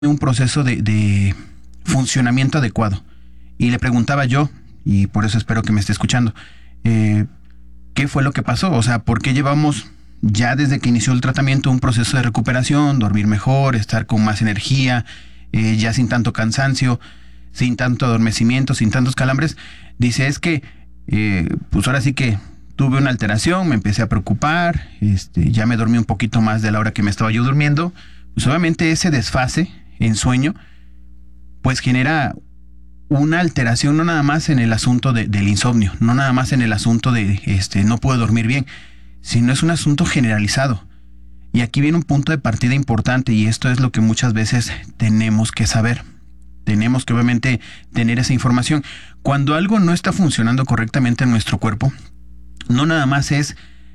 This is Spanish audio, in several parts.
un proceso de funcionamiento adecuado. Y le preguntaba yo, y por eso espero que me esté escuchando, ¿qué fue lo que pasó? O sea, ¿por qué llevamos ya desde que inició el tratamiento un proceso de recuperación, dormir mejor, estar con más energía, ya sin tanto cansancio, sin tanto adormecimiento, sin tantos calambres? Dice, es que, pues ahora sí que tuve una alteración, me empecé a preocupar, ya me dormí un poquito más de la hora que me estaba yo durmiendo. Pues obviamente ese desfase en sueño, pues genera una alteración no nada más en el asunto del insomnio, no nada más en el asunto de no puedo dormir bien, sino es un asunto generalizado. Y aquí viene un punto de partida importante, y esto es lo que muchas veces tenemos que saber. Tenemos que obviamente tener esa información. Cuando algo no está funcionando correctamente en nuestro cuerpo, no nada más es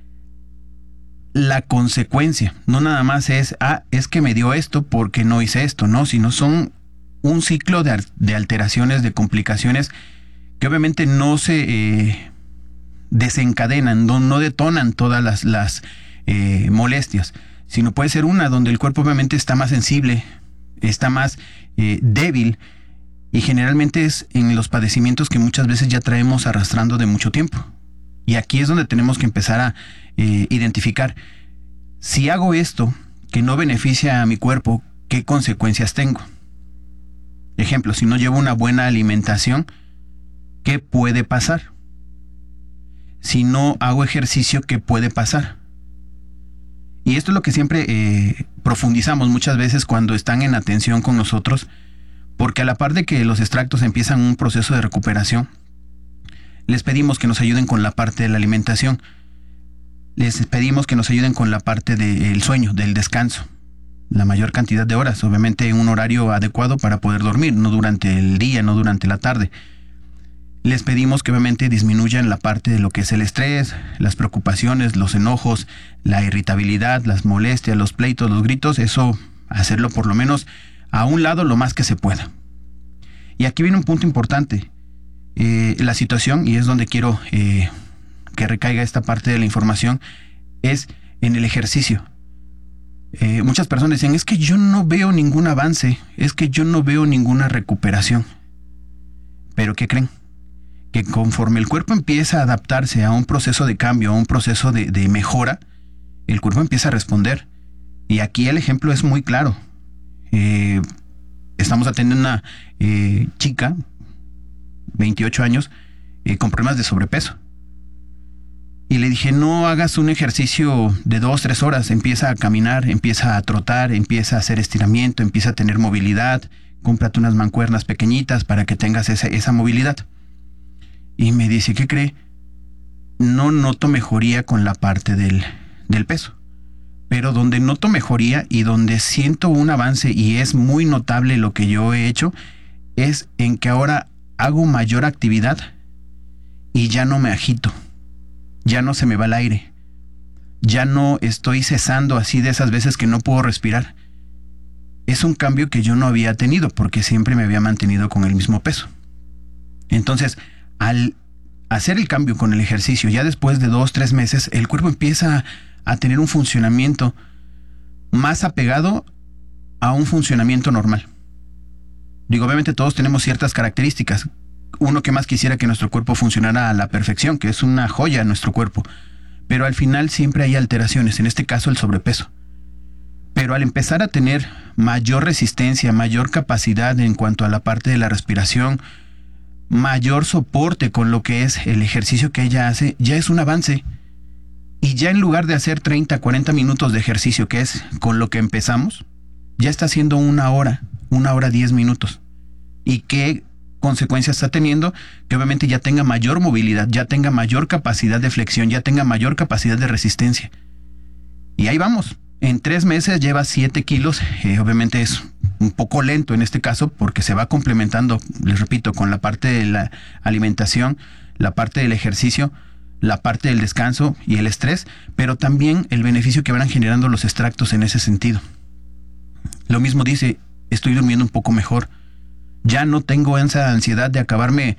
la consecuencia, no nada más es que me dio esto porque no hice esto, no, sino son un ciclo de alteraciones, de complicaciones que obviamente no se desencadenan, no detonan todas las molestias, sino puede ser una donde el cuerpo obviamente está más sensible, está más débil, y generalmente es en los padecimientos que muchas veces ya traemos arrastrando de mucho tiempo. Y aquí es donde tenemos que empezar a identificar, si hago esto que no beneficia a mi cuerpo, ¿qué consecuencias tengo? Ejemplo, si no llevo una buena alimentación, ¿qué puede pasar? Si no hago ejercicio, ¿qué puede pasar? Y esto es lo que siempre profundizamos muchas veces cuando están en atención con nosotros, porque a la par de que los extractos empiezan un proceso de recuperación, les pedimos que nos ayuden con la parte de la alimentación. Les pedimos que nos ayuden con la parte del sueño, del descanso. La mayor cantidad de horas, obviamente en un horario adecuado para poder dormir, no durante el día, no durante la tarde. Les pedimos que obviamente disminuyan la parte de lo que es el estrés, las preocupaciones, los enojos, la irritabilidad, las molestias, los pleitos, los gritos. Eso, hacerlo por lo menos a un lado lo más que se pueda. Y aquí viene un punto importante. La situación, y es donde quiero que recaiga esta parte de la información, es en el ejercicio. Muchas personas dicen, es que yo no veo ningún avance, es que yo no veo ninguna recuperación. Pero ¿qué creen? Que conforme el cuerpo empieza a adaptarse a un proceso de cambio, a un proceso de mejora, el cuerpo empieza a responder. Y aquí el ejemplo es muy claro. Estamos atendiendo a una chica, 28 años, con problemas de sobrepeso. Y le dije, no hagas un ejercicio de 2-3 horas, empieza a caminar, empieza a trotar, empieza a hacer estiramiento, empieza a tener movilidad, cómprate unas mancuernas pequeñitas para que tengas esa movilidad. Y me dice, ¿qué cree? No noto mejoría con la parte del peso. Pero donde noto mejoría y donde siento un avance, y es muy notable lo que yo he hecho, es en que ahora hago mayor actividad y ya no me agito, ya no se me va el aire, ya no estoy cesando así de esas veces que no puedo respirar. Es un cambio que yo no había tenido porque siempre me había mantenido con el mismo peso. Entonces, al hacer el cambio con el ejercicio, ya después de 2-3 meses, el cuerpo empieza a tener un funcionamiento más apegado a un funcionamiento normal. Digo, obviamente todos tenemos ciertas características. Uno que más quisiera que nuestro cuerpo funcionara a la perfección, que es una joya en nuestro cuerpo. Pero al final siempre hay alteraciones, en este caso el sobrepeso. Pero al empezar a tener mayor resistencia, mayor capacidad en cuanto a la parte de la respiración, mayor soporte con lo que es el ejercicio que ella hace, ya es un avance. Y ya en lugar de hacer 30-40 minutos de ejercicio, que es con lo que empezamos, ya está haciendo 1 hora, 10 minutos. ¿Y qué consecuencias está teniendo? Que obviamente ya tenga mayor movilidad, ya tenga mayor capacidad de flexión, ya tenga mayor capacidad de resistencia. Y ahí vamos. En 3 meses lleva 7 kilos. Obviamente es un poco lento en este caso porque se va complementando, les repito, con la parte de la alimentación, la parte del ejercicio, la parte del descanso y el estrés, pero también el beneficio que van generando los extractos en ese sentido. Lo mismo dice, estoy durmiendo un poco mejor. Ya no tengo esa ansiedad de acabarme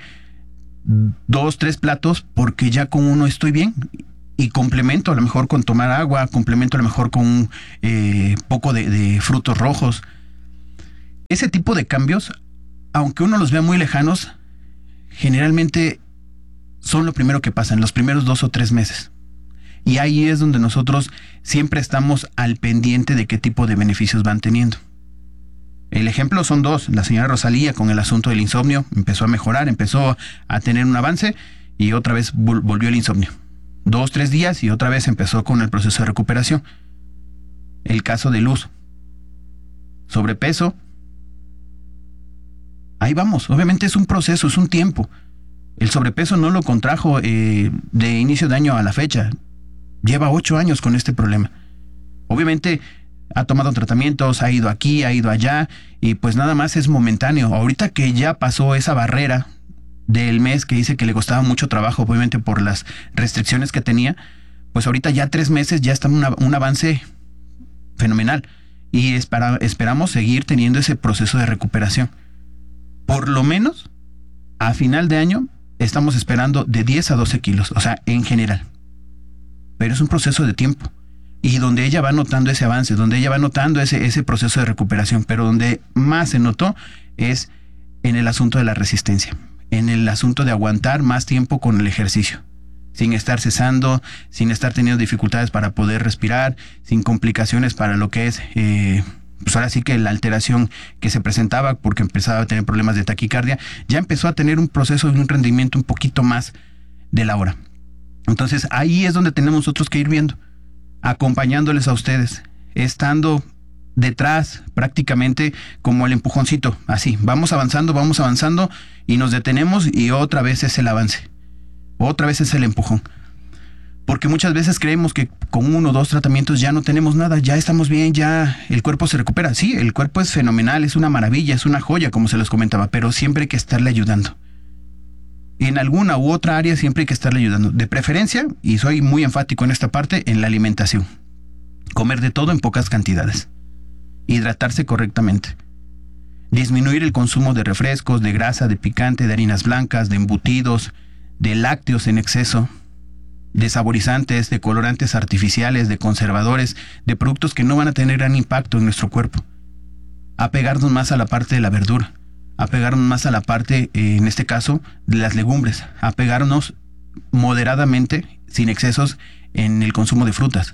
2-3 platos porque ya con uno estoy bien. Y complemento a lo mejor con tomar agua, complemento a lo mejor con un poco de frutos rojos. Ese tipo de cambios, aunque uno los vea muy lejanos, generalmente son lo primero que pasa en los primeros 2 o 3 meses. Y ahí es donde nosotros siempre estamos al pendiente de qué tipo de beneficios van teniendo. El ejemplo son 2. La señora Rosalía con el asunto del insomnio empezó a mejorar, empezó a tener un avance y otra vez volvió el insomnio. 2, 3 días y otra vez empezó con el proceso de recuperación. El caso de Luz. Sobrepeso. Ahí vamos. Obviamente es un proceso, es un tiempo. El sobrepeso no lo contrajo de inicio de año a la fecha. Lleva 8 años con este problema. Obviamente ha tomado tratamientos, ha ido aquí, ha ido allá y pues nada más es momentáneo. Ahorita que ya pasó esa barrera del mes que dice que le costaba mucho trabajo, obviamente por las restricciones que tenía, pues ahorita ya 3 meses ya está un avance fenomenal y esperamos seguir teniendo ese proceso de recuperación. Por lo menos a final de año estamos esperando de 10 a 12 kilos, o sea, en general. Pero es un proceso de tiempo. Y donde ella va notando ese avance, donde ella va notando ese proceso de recuperación, pero donde más se notó es en el asunto de la resistencia, en el asunto de aguantar más tiempo con el ejercicio, sin estar cesando, sin estar teniendo dificultades para poder respirar, sin complicaciones para lo que es, pues ahora sí que la alteración que se presentaba porque empezaba a tener problemas de taquicardia, ya empezó a tener un proceso y un rendimiento un poquito más de la hora. Entonces ahí es donde tenemos nosotros que ir viendo, acompañándoles a ustedes, estando detrás prácticamente como el empujoncito, así, vamos avanzando y nos detenemos y otra vez es el avance, otra vez es el empujón. Porque muchas veces creemos que con 1 o 2 tratamientos ya no tenemos nada, ya estamos bien, ya el cuerpo se recupera. Sí, el cuerpo es fenomenal, es una maravilla, es una joya, como se los comentaba, pero siempre hay que estarle ayudando. En alguna u otra área siempre hay que estarle ayudando. De preferencia, y soy muy enfático en esta parte, en la alimentación. Comer de todo en pocas cantidades. Hidratarse correctamente. Disminuir el consumo de refrescos, de grasa, de picante, de harinas blancas, de embutidos, de lácteos en exceso, de saborizantes, de colorantes artificiales, de conservadores, de productos que no van a tener gran impacto en nuestro cuerpo. Apegarnos más a la parte de la verdura. Apegarnos más a la parte, en este caso, de las legumbres, apegarnos moderadamente, sin excesos, en el consumo de frutas.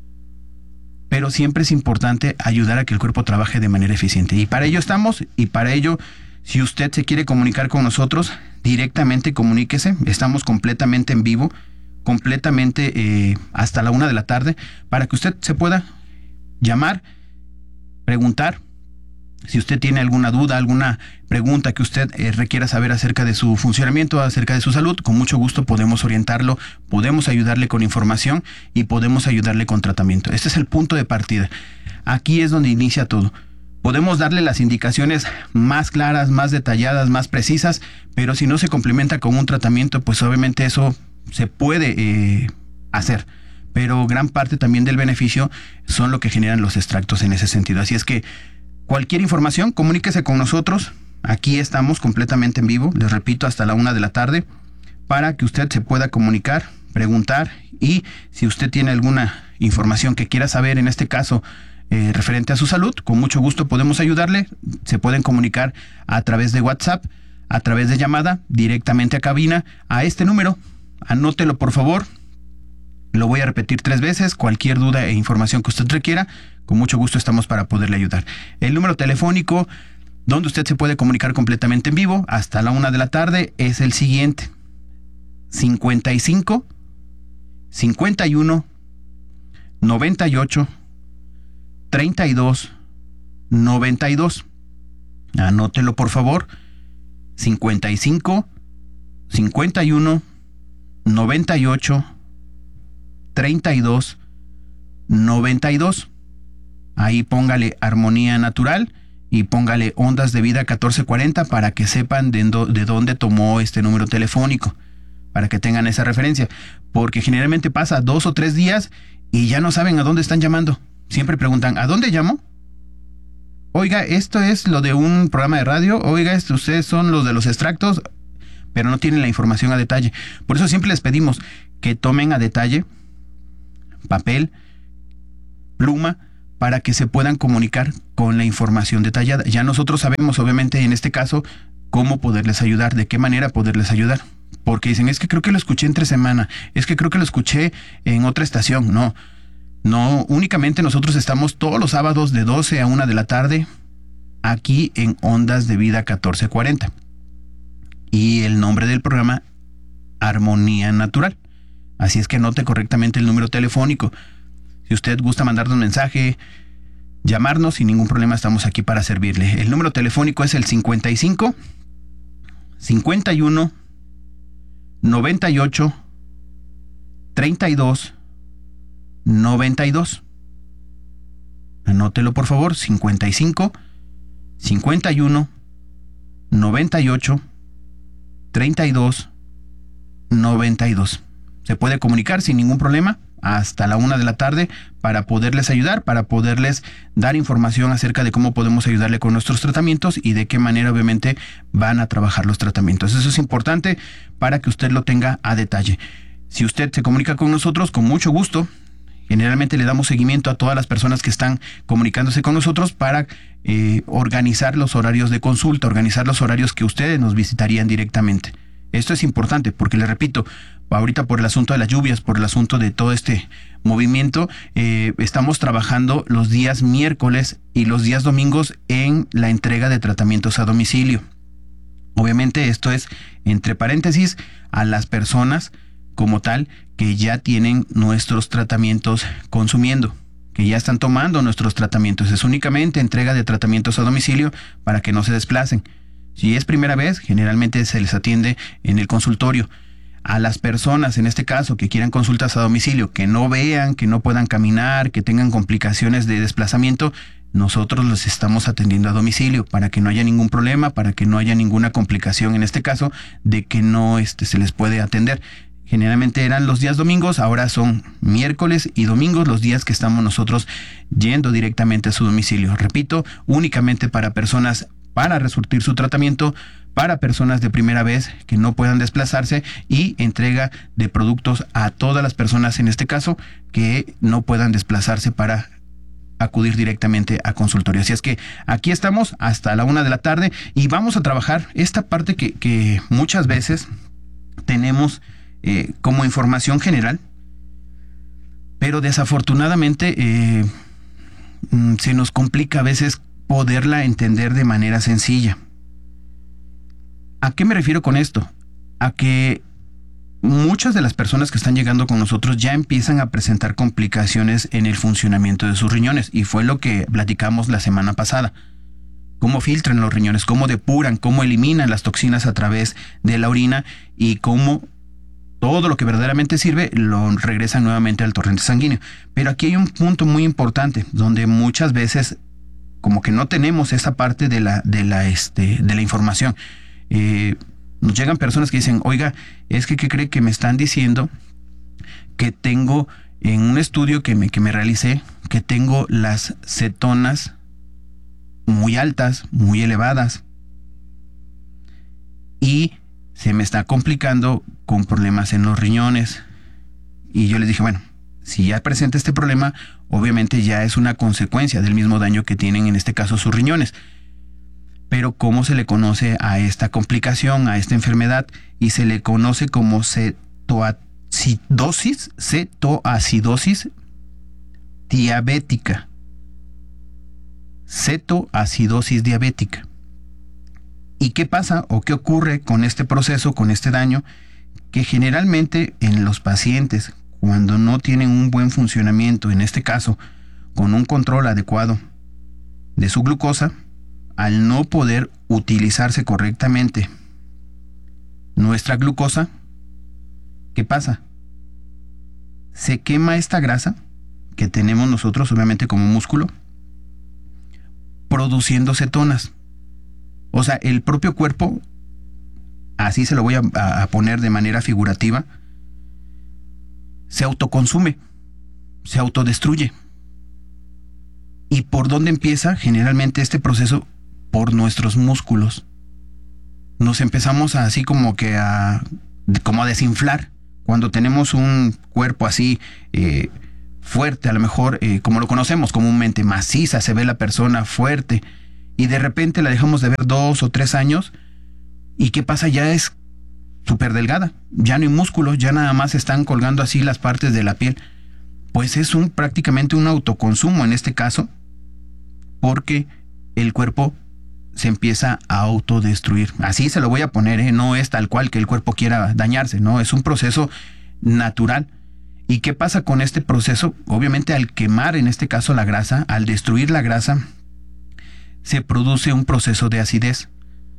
Pero siempre es importante ayudar a que el cuerpo trabaje de manera eficiente. Y para ello estamos, y para ello, si usted se quiere comunicar con nosotros, directamente comuníquese. Estamos completamente en vivo, completamente hasta la 1 de la tarde, para que usted se pueda llamar, preguntar. Si usted tiene alguna duda, alguna pregunta que usted requiera saber acerca de su funcionamiento, acerca de su salud, con mucho gusto podemos orientarlo, podemos ayudarle con información y podemos ayudarle con tratamiento. Este es el punto de partida. Aquí es donde inicia todo. Podemos darle las indicaciones más claras, más detalladas, más precisas, pero si no se complementa con un tratamiento, pues obviamente eso se puede hacer. Pero gran parte también del beneficio son lo que generan los extractos en ese sentido. Así es que cualquier información, comuníquese con nosotros. Aquí estamos completamente en vivo, les repito, hasta la 1 de la tarde, para que usted se pueda comunicar, preguntar, y si usted tiene alguna información que quiera saber, en este caso, referente a su salud, con mucho gusto podemos ayudarle. Se pueden comunicar a través de WhatsApp, a través de llamada, directamente a cabina, a este número. Anótelo, por favor. Lo voy a repetir 3 veces. Cualquier duda e información que usted requiera, con mucho gusto estamos para poderle ayudar. El número telefónico donde usted se puede comunicar completamente en vivo hasta la 1 de la tarde es el siguiente: 55 51 98 32 92. Anótelo, por favor. 55 51 98 32 92. Ahí póngale Armonía Natural y póngale Ondas de Vida 1440 para que sepan de dónde tomó este número telefónico, para que tengan esa referencia, porque generalmente pasa 2 o 3 días y ya no saben a dónde están llamando. Siempre preguntan, ¿a dónde llamo? Oiga, esto es lo de un programa de radio. Oiga, ustedes son los de los extractos, pero no tienen la información a detalle. Por eso siempre les pedimos que tomen a detalle papel, pluma, para que se puedan comunicar con la información detallada. Ya nosotros sabemos, obviamente, en este caso, cómo poderles ayudar, de qué manera poderles ayudar. Porque dicen, es que creo que lo escuché entre semana, es que creo que lo escuché en otra estación. No, únicamente nosotros estamos todos los sábados de 12 a 1 de la tarde aquí en Ondas de Vida 1440. Y el nombre del programa, Armonía Natural. Así es que anote correctamente el número telefónico. Si usted gusta mandarnos un mensaje, llamarnos, sin ningún problema, estamos aquí para servirle. El número telefónico es el 55 51 98 32 92. Anótelo por favor, 55 51 98 32 92. Se puede comunicar sin ningún problema hasta la 1 de la tarde para poderles ayudar, para poderles dar información acerca de cómo podemos ayudarle con nuestros tratamientos y de qué manera obviamente van a trabajar los tratamientos. Eso es importante para que usted lo tenga a detalle. Si usted se comunica con nosotros, con mucho gusto, generalmente le damos seguimiento a todas las personas que están comunicándose con nosotros para organizar los horarios de consulta, organizar los horarios que ustedes nos visitarían directamente. Esto es importante porque, le repito, ahorita por el asunto de las lluvias, por el asunto de todo este movimiento, estamos trabajando los días miércoles y los días domingos en la entrega de tratamientos a domicilio. Obviamente esto es, entre paréntesis, a las personas como tal que ya tienen nuestros tratamientos consumiendo, que ya están tomando nuestros tratamientos. Es únicamente entrega de tratamientos a domicilio para que no se desplacen. Si es primera vez, generalmente se les atiende en el consultorio. A las personas, en este caso, que quieran consultas a domicilio, que no vean, que no puedan caminar, que tengan complicaciones de desplazamiento, nosotros los estamos atendiendo a domicilio para que no haya ningún problema, para que no haya ninguna complicación, en este caso, de que no se les puede atender. Generalmente eran los días domingos, ahora son miércoles y domingos los días que estamos nosotros yendo directamente a su domicilio. Repito, únicamente para personas para resurtir su tratamiento, para personas de primera vez que no puedan desplazarse, y entrega de productos a todas las personas, en este caso, que no puedan desplazarse para acudir directamente a consultorio. Así es que aquí estamos hasta la 1 de la tarde y vamos a trabajar esta parte que muchas veces tenemos como información general, pero desafortunadamente se nos complica a veces poderla entender de manera sencilla. ¿A qué me refiero con esto? A que muchas de las personas que están llegando con nosotros ya empiezan a presentar complicaciones en el funcionamiento de sus riñones, y fue lo que platicamos la semana pasada. Cómo filtran los riñones, cómo depuran, cómo eliminan las toxinas a través de la orina, y cómo todo lo que verdaderamente sirve lo regresan nuevamente al torrente sanguíneo. Pero aquí hay un punto muy importante donde muchas veces como que no tenemos esa parte de la información. Nos llegan personas que dicen, oiga, es que ¿qué cree? Que me están diciendo que tengo, en un estudio que me realicé, que tengo las cetonas muy altas, muy elevadas, y se me está complicando con problemas en los riñones. Y yo les dije, bueno, si ya presenta este problema, obviamente ya es una consecuencia del mismo daño que tienen en este caso sus riñones. Pero ¿cómo se le conoce a esta complicación, a esta enfermedad? Y se le conoce como cetoacidosis diabética. Cetoacidosis diabética. ¿Y qué pasa o qué ocurre con este proceso, con este daño? Que generalmente en los pacientes, cuando no tienen un buen funcionamiento, en este caso, con un control adecuado de su glucosa, al no poder utilizarse correctamente nuestra glucosa, ¿qué pasa? Se quema esta grasa que tenemos nosotros, obviamente como músculo, produciendo cetonas. O sea, el propio cuerpo, así se lo voy a poner de manera figurativa, se autoconsume, se autodestruye. ¿Y por dónde empieza generalmente este proceso? Por nuestros músculos. Nos empezamos así como a desinflar. Cuando tenemos un cuerpo así fuerte, a lo mejor como lo conocemos comúnmente, maciza, se ve la persona fuerte, y de repente la dejamos de ver 2 o 3 años, y ¿qué pasa? Ya es súper delgada, ya no hay músculos, ya nada más están colgando así las partes de la piel. Pues es prácticamente un autoconsumo en este caso, porque el cuerpo se empieza a autodestruir. Así se lo voy a poner, no es tal cual que el cuerpo quiera dañarse, no, es un proceso natural. ¿Y qué pasa con este proceso? Obviamente al quemar en este caso la grasa, al destruir la grasa, se produce un proceso de acidez.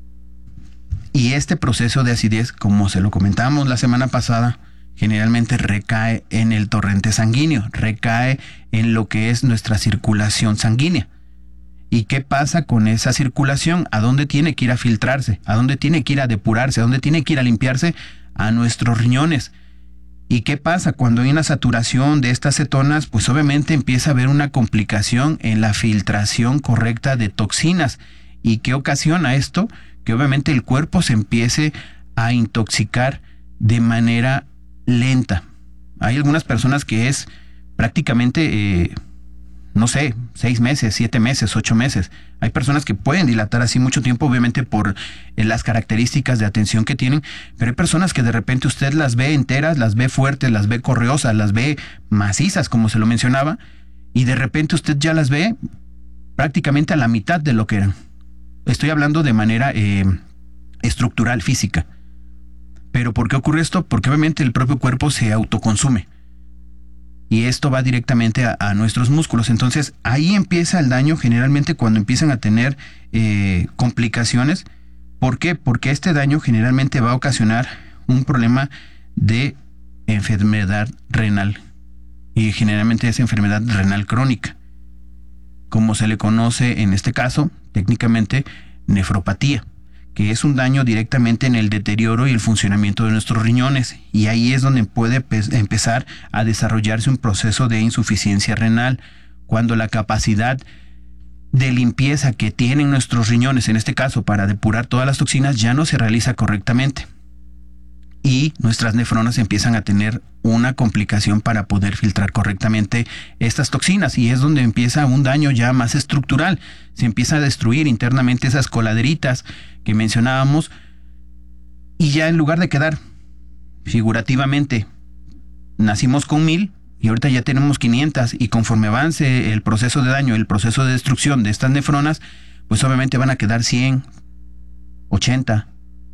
Y este proceso de acidez, como se lo comentamos la semana pasada, generalmente recae en el torrente sanguíneo, recae en lo que es nuestra circulación sanguínea. ¿Y qué pasa con esa circulación? ¿A dónde tiene que ir a filtrarse? ¿A dónde tiene que ir a depurarse? ¿A dónde tiene que ir a limpiarse? A nuestros riñones. ¿Y qué pasa cuando hay una saturación de estas cetonas? Pues obviamente empieza a haber una complicación en la filtración correcta de toxinas. ¿Y qué ocasiona esto? Que obviamente el cuerpo se empiece a intoxicar de manera lenta. Hay algunas personas que es prácticamente, no sé, 6 meses, 7 meses, 8 meses. Hay personas que pueden dilatar así mucho tiempo, obviamente por las características de atención que tienen, pero hay personas que de repente usted las ve enteras, las ve fuertes, las ve correosas, las ve macizas, como se lo mencionaba, y de repente usted ya las ve prácticamente a la mitad de lo que eran. Estoy hablando de manera estructural, física. ¿Pero por qué ocurre esto? Porque obviamente el propio cuerpo se autoconsume. Y esto va directamente a nuestros músculos. Entonces ahí empieza el daño generalmente cuando empiezan a tener complicaciones. ¿Por qué? Porque este daño generalmente va a ocasionar un problema de enfermedad renal. Y generalmente es enfermedad renal crónica, como se le conoce en este caso, técnicamente, nefropatía, que es un daño directamente en el deterioro y el funcionamiento de nuestros riñones, y ahí es donde puede empezar a desarrollarse un proceso de insuficiencia renal, cuando la capacidad de limpieza que tienen nuestros riñones, en este caso para depurar todas las toxinas, ya no se realiza correctamente. Y nuestras nefronas empiezan a tener una complicación para poder filtrar correctamente estas toxinas, y es donde empieza un daño ya más estructural. Se empieza a destruir internamente esas coladeritas que mencionábamos, y ya en lugar de quedar figurativamente, nacimos con 1000 y ahorita ya tenemos 500, y conforme avance el proceso de daño, el proceso de destrucción de estas nefronas, pues obviamente van a quedar 100, 80,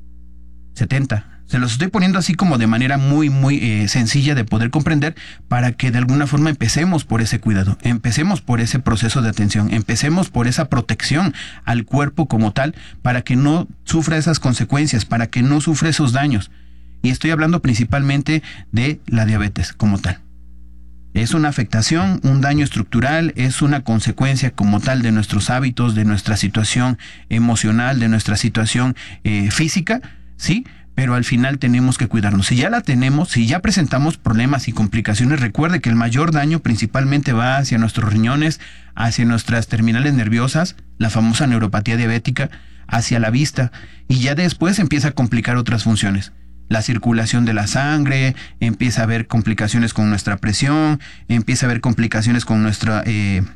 70. Se los estoy poniendo así como de manera muy sencilla de poder comprender, para que de alguna forma empecemos por ese cuidado, empecemos por ese proceso de atención, empecemos por esa protección al cuerpo como tal, para que no sufra esas consecuencias, para que no sufra esos daños. Y estoy hablando principalmente de la diabetes como tal. Es una afectación, un daño estructural, es una consecuencia como tal de nuestros hábitos, de nuestra situación emocional, de nuestra situación física, ¿sí? Pero al final tenemos que cuidarnos. Si ya la tenemos, si ya presentamos problemas y complicaciones, recuerde que el mayor daño principalmente va hacia nuestros riñones, hacia nuestras terminales nerviosas, la famosa neuropatía diabética, hacia la vista, y ya después empieza a complicar otras funciones. La circulación de la sangre, empieza a haber complicaciones con nuestra presión, empieza a haber complicaciones con nuestra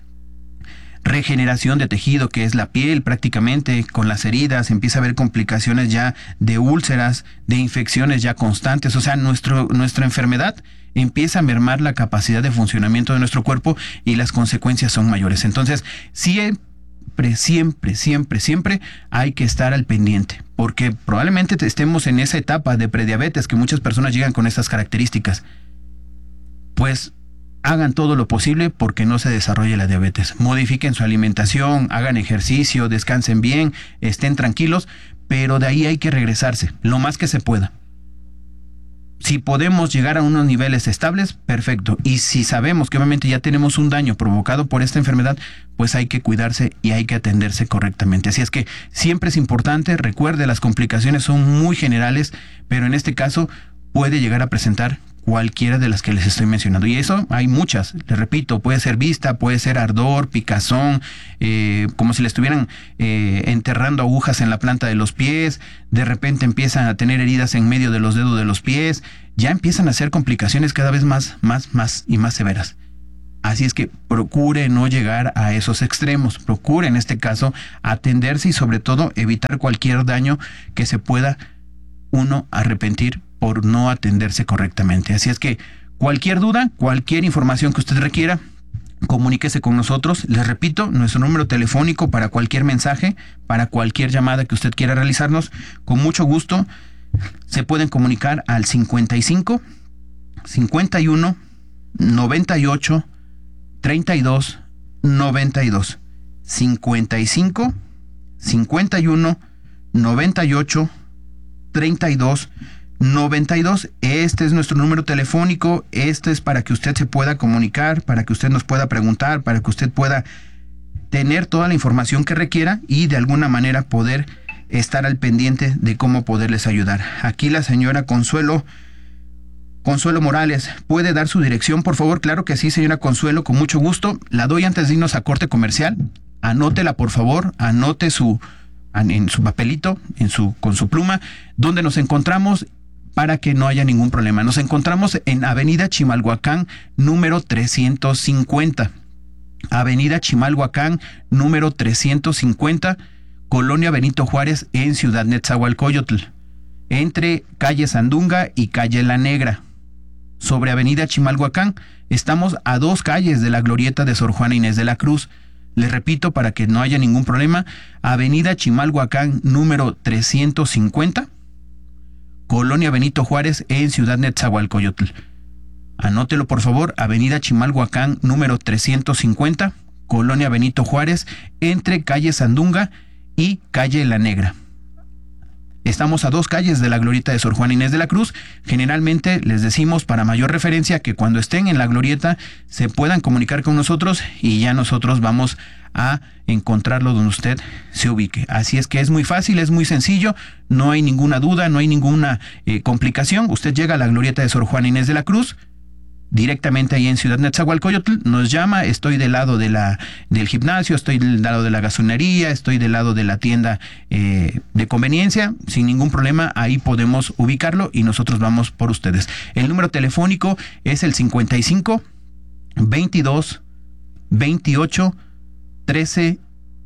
regeneración de tejido, que es la piel prácticamente, con las heridas, empieza a haber complicaciones ya de úlceras, de infecciones ya constantes. O sea, nuestra enfermedad empieza a mermar la capacidad de funcionamiento de nuestro cuerpo, y las consecuencias son mayores. Entonces, siempre hay que estar al pendiente, porque probablemente estemos en esa etapa de prediabetes, que muchas personas llegan con estas características. Pues hagan todo lo posible porque no se desarrolle la diabetes. Modifiquen su alimentación, hagan ejercicio, descansen bien, estén tranquilos, pero de ahí hay que regresarse lo más que se pueda. Si podemos llegar a unos niveles estables, perfecto. Y si sabemos que obviamente ya tenemos un daño provocado por esta enfermedad, pues hay que cuidarse y hay que atenderse correctamente. Así es que siempre es importante, recuerde, las complicaciones son muy generales, pero en este caso puede llegar a presentar cualquiera de las que les estoy mencionando. Y eso hay muchas, les repito, puede ser vista, puede ser ardor, picazón, como si le estuvieran enterrando agujas en la planta de los pies, de repente empiezan a tener heridas en medio de los dedos de los pies, ya empiezan a ser complicaciones cada vez más y más severas. Así es que procure no llegar a esos extremos, procure en este caso atenderse y sobre todo evitar cualquier daño que se pueda uno arrepentir por no atenderse correctamente. Así es que cualquier duda, cualquier información que usted requiera, comuníquese con nosotros. Les repito, nuestro número telefónico para cualquier mensaje, para cualquier llamada que usted quiera realizarnos, con mucho gusto se pueden comunicar al 55 51 98 32 92. 55 51 98 32 92. Este es nuestro número telefónico. Este es para que usted se pueda comunicar, para que usted nos pueda preguntar, para que usted pueda tener toda la información que requiera y de alguna manera poder estar al pendiente de cómo poderles ayudar. Aquí la señora Consuelo Morales, ¿puede dar su dirección, por favor? Claro que sí, señora Consuelo, con mucho gusto. La doy antes de irnos a corte comercial. Anótela, por favor, anote en su papelito, con su pluma, donde nos encontramos para que no haya ningún problema. Nos encontramos en Avenida Chimalhuacán, número 350. Avenida Chimalhuacán, número 350, Colonia Benito Juárez, en Ciudad Nezahualcóyotl, entre calle Sandunga y calle La Negra. Sobre Avenida Chimalhuacán, estamos a 2 calles de la glorieta de Sor Juana Inés de la Cruz. Les repito, para que no haya ningún problema, Avenida Chimalhuacán, número 350, Colonia Benito Juárez, en Ciudad Nezahualcóyotl. Anótelo, por favor, Avenida Chimalhuacán, número 350, Colonia Benito Juárez, entre calle Sandunga y calle La Negra. Estamos a 2 calles de la glorieta de Sor Juana Inés de la Cruz. Generalmente les decimos, para mayor referencia, que cuando estén en la glorieta se puedan comunicar con nosotros y ya nosotros vamos a encontrarlo donde usted se ubique. Así es que es muy fácil, es muy sencillo, no hay ninguna duda, no hay ninguna complicación. Usted llega a la glorieta de Sor Juana Inés de la Cruz, directamente ahí en Ciudad Nezahualcóyotl, nos llama. Estoy del lado del gimnasio, estoy del lado de la gasolinería, estoy del lado de la tienda de conveniencia, sin ningún problema. Ahí podemos ubicarlo y nosotros vamos por ustedes. El número telefónico es el 55 22 28 13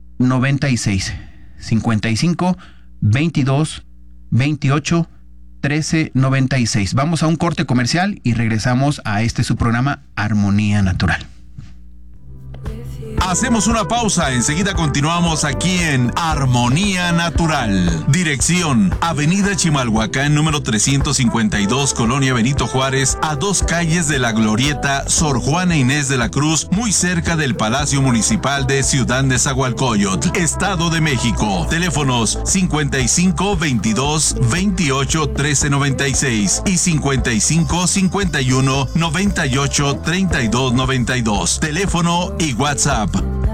96. 55 22 28 1396. Vamos a un corte comercial y regresamos a su programa Armonía Natural. Hacemos una pausa, enseguida continuamos aquí en Armonía Natural. Dirección: Avenida Chimalhuacán, número 352, Colonia Benito Juárez, a 2 calles de la glorieta Sor Juana Inés de la Cruz, muy cerca del Palacio Municipal de Ciudad Nezahualcóyotl, Estado de México. Teléfonos 55 22 28 13 96 y 55 51 98 32 92. Teléfono y WhatsApp.